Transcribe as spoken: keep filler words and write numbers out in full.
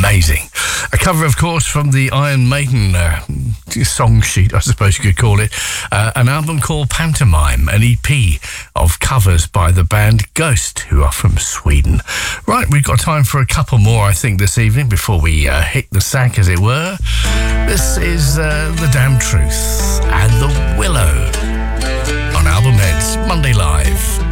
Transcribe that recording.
Amazing. A cover, of course, from the Iron Maiden uh, song sheet, I suppose you could call it. Uh, an album called Pantomime, an E P of covers by the band Ghost, who are from Sweden. Right, we've got time for a couple more, I think, this evening before we uh, hit the sack, as it were. This is uh, The Damn Truth and The Willow on Album Heads, Monday Live.